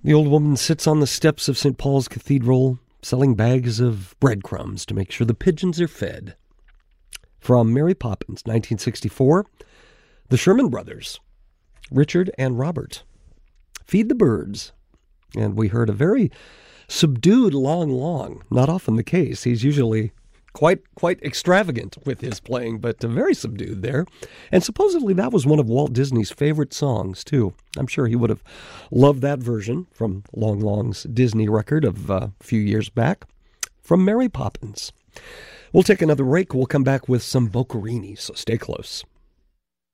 The old woman sits on the steps of St. Paul's Cathedral, selling bags of breadcrumbs to make sure the pigeons are fed. From Mary Poppins, 1964, the Sherman Brothers, Richard and Robert, Feed the Birds. And we heard a very subdued Long Long. Not often the case. He's usually quite extravagant with his playing, but very subdued there. And supposedly that was one of Walt Disney's favorite songs, too. I'm sure he would have loved that version from Long Long's Disney record of a few years back. From Mary Poppins. We'll take another break. We'll come back with some Boccherini, so stay close.